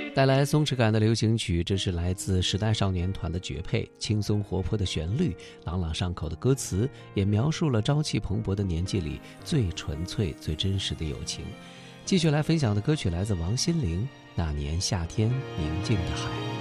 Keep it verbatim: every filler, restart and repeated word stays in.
带来松弛感的流行曲，这是来自时代少年团的绝配，轻松活泼的旋律，朗朗上口的歌词，也描述了朝气蓬勃的年纪里最纯粹最真实的友情。继续来分享的歌曲来自王心凌，《那年夏天宁静的海》。